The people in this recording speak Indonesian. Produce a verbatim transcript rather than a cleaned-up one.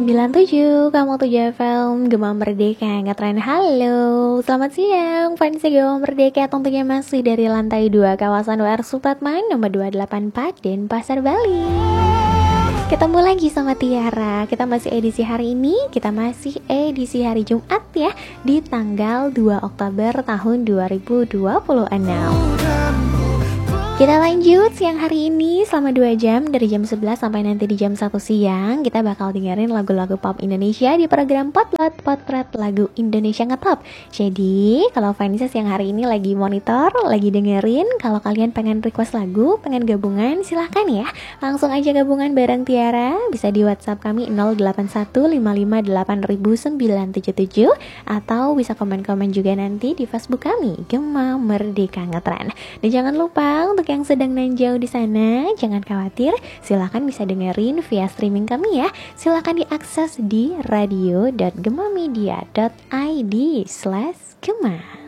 sembilan tujuh, kamu tujuh F M, Gema Merdeka Ngetren. Halo, selamat siang fans Gema Merdeka. Tentunya masih dari lantai dua kawasan U R Supratman nomor dua delapan empat Denpasar, Bali. Ketemu lagi sama Tiara. Kita masih edisi hari ini, kita masih edisi hari Jumat ya, di tanggal dua Oktober tahun dua ribu dua puluh enam. Kita lanjut siang hari ini selama dua jam, dari jam sebelas sampai nanti di jam satu siang. Kita bakal dengerin lagu-lagu pop Indonesia di program Potluck Potret Lagu Indonesia Ngetop. Jadi kalau fansnya siang hari ini lagi monitor, lagi dengerin, kalau kalian pengen request lagu, pengen gabungan, silahkan ya. Langsung aja gabungan bareng Tiara. Bisa di WhatsApp kami nol delapan satu lima lima delapan sembilan tujuh tujuh, atau bisa komen-komen juga nanti di Facebook kami Gema Merdeka Ngetren. Dan jangan lupa untuk yang sedang nanjau di sana, jangan khawatir, silakan bisa dengerin via streaming kami ya. Silakan diakses di radio dot gemamedia dot id slash gema.